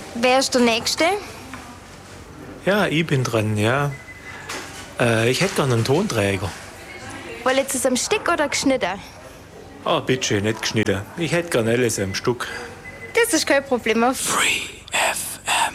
Wer ist der Nächste? Ja, ich bin dran, ja. Ich hätte gerne einen Tonträger. Wollt ihr es am Stück oder geschnitten? Ah, bitte, nicht geschnitten. Ich hätte gerne alles am Stück. Das ist kein Problem. Free FM.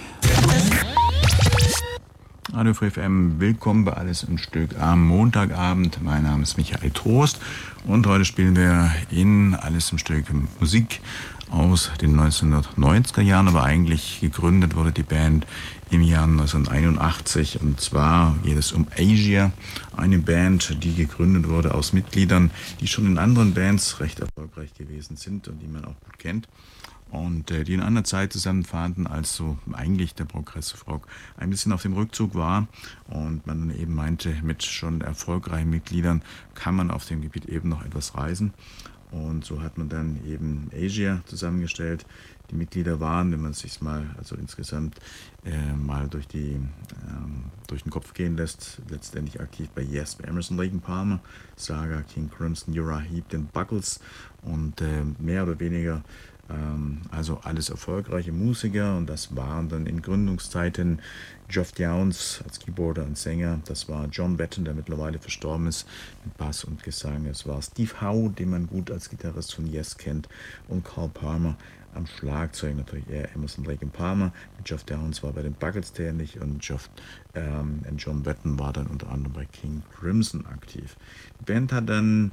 Radio Free FM, willkommen bei Alles im Stück am Montagabend. Mein Name ist Michael Trost und heute spielen wir in Alles im Stück Musik aus den 1990er Jahren, aber eigentlich gegründet wurde die Band im Jahr 1981 und zwar geht es um Asia, eine Band, die gegründet wurde aus Mitgliedern, die schon in anderen Bands recht erfolgreich gewesen sind und die man auch gut kennt. Und die in einer Zeit zusammenfanden, als so eigentlich der Progressive Rock ein bisschen auf dem Rückzug war und man dann eben meinte, mit schon erfolgreichen Mitgliedern kann man auf dem Gebiet eben noch etwas reisen. Und so hat man dann eben Asia zusammengestellt. Die Mitglieder waren, wenn man es sich mal also insgesamt mal durch den Kopf gehen lässt, letztendlich aktiv bei Yes, bei Emerson, Lake & Palmer, Saga, King Crimson, Uriah Heep, den Buggles und mehr oder weniger also alles erfolgreiche Musiker, und das waren dann in Gründungszeiten Geoff Downes als Keyboarder und Sänger, das war John Batten, der mittlerweile verstorben ist, mit Bass und Gesang, es war Steve Howe, den man gut als Gitarrist von Yes kennt, und Carl Palmer am Schlagzeug, natürlich eher Emerson, Lake & Palmer, mit Geoff Downes war bei den Buggles tätig und John Batten war dann unter anderem bei King Crimson aktiv. Die Band hat dann,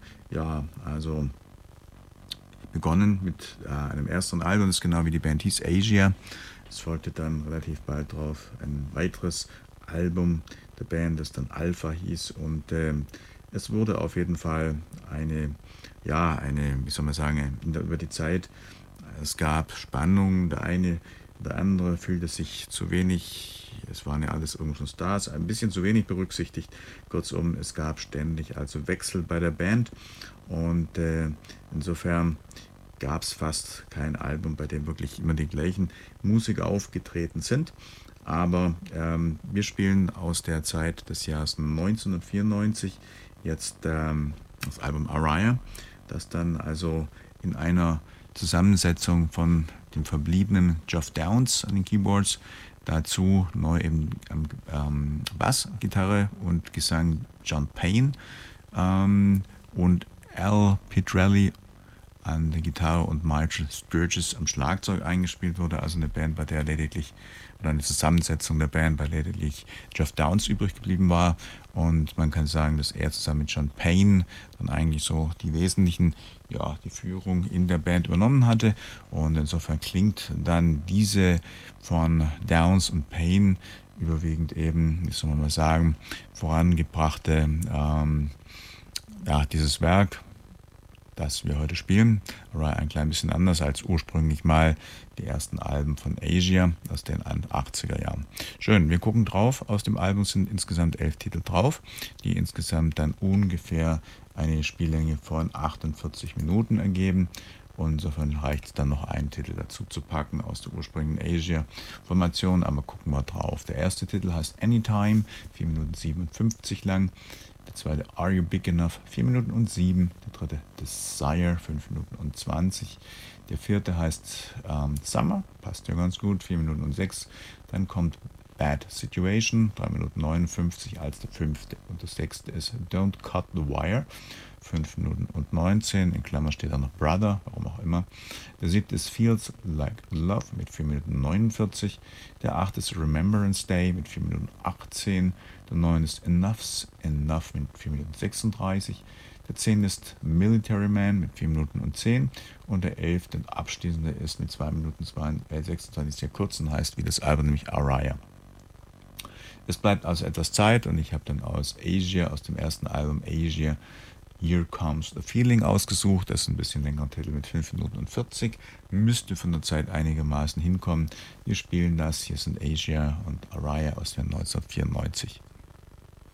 begonnen mit einem ersten Album, das genau wie die Band hieß, Asia. Es folgte dann relativ bald darauf ein weiteres Album der Band, das dann Alpha hieß, und es wurde auf jeden Fall über die Zeit, es gab Spannungen, der eine oder andere fühlte sich zu wenig, es waren ja alles irgendwo schon Stars, ein bisschen zu wenig berücksichtigt. Kurzum, es gab ständig also Wechsel bei der Band und insofern gab es fast kein Album, bei dem wirklich immer die gleichen Musiker aufgetreten sind. Aber wir spielen aus der Zeit des Jahres 1994 jetzt das Album Uriah, das dann also in einer Zusammensetzung von dem verbliebenen Geoff Downes an den Keyboards, dazu neu eben Bass, Gitarre und Gesang John Payne und Al Pitrelli an der Gitarre und Michael Sturgis am Schlagzeug eingespielt wurde, also eine Band, bei der lediglich, oder eine Zusammensetzung der Band, bei der lediglich Geoff Downes übrig geblieben war, und man kann sagen, dass er zusammen mit John Payne dann eigentlich so die die Führung in der Band übernommen hatte, und insofern klingt dann diese von Downes und Payne überwiegend eben, wie soll man mal sagen, vorangebrachte dieses Werk, das wir heute spielen, ein klein bisschen anders als ursprünglich mal die ersten Alben von Asia aus den 80er Jahren. Schön, wir gucken drauf. Aus dem Album sind insgesamt 11 Titel drauf, die insgesamt dann ungefähr eine Spiellänge von 48 Minuten ergeben. Und insofern reicht es dann noch einen Titel dazu zu packen aus der ursprünglichen Asia-Formation, aber gucken wir drauf. Der erste Titel heißt Anytime, 4 Minuten 57 lang. Der zweite Are You Big Enough, 4 Minuten und 7. Der dritte Desire, 5 Minuten und 20. Der vierte heißt Summer, passt ja ganz gut, 4 Minuten und 6. Dann kommt Bad Situation, 3 Minuten 59 als der fünfte. Und der sechste ist Don't Cut the Wire, 5 Minuten und 19. In Klammer steht da noch Brother, warum auch immer. Der siebte ist Feels Like Love mit 4 Minuten 49. Der achte ist Remembrance Day mit 4 Minuten 18. Der 9. ist Enough's Enough mit 4 Minuten 36. Der 10. ist Military Man mit 4 Minuten und 10. Und der 11. und abschließende ist mit 2 Minuten 26 sehr kurz und heißt wie das Album, nämlich Uriah. Es bleibt also etwas Zeit, und ich habe dann aus dem ersten Album Asia, Here Comes the Feeling ausgesucht. Das ist ein bisschen längerer Titel mit 5 Minuten und 40. Müsste von der Zeit einigermaßen hinkommen. Wir spielen das. Hier sind Asia und Uriah aus dem Jahr 1994.